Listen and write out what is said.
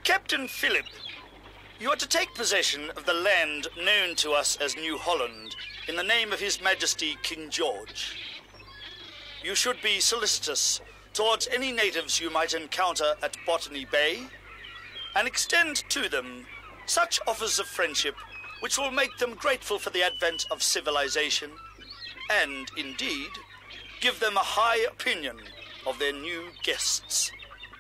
Captain Philip, you are to take possession of the land known to us as New Holland in the name of His Majesty King George. You should be solicitous towards any natives you might encounter at Botany Bay, and extend to them such offers of friendship which will make them grateful for the advent of civilization, and, indeed, give them a high opinion of their new guests.